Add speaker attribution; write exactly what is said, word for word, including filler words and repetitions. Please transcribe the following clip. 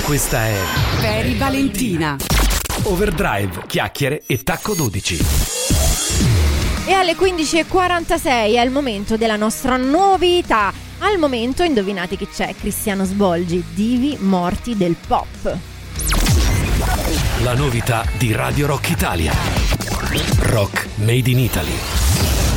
Speaker 1: Questa è
Speaker 2: Peri Valentina.
Speaker 1: Overdrive, chiacchiere e tacco dodici.
Speaker 3: E alle quindici e quarantasei è il momento della nostra novità. Al momento, indovinate chi c'è? Cristiano Sbolgi, divi morti del pop.
Speaker 1: La novità di Radio Rock Italia. Rock Made in Italy.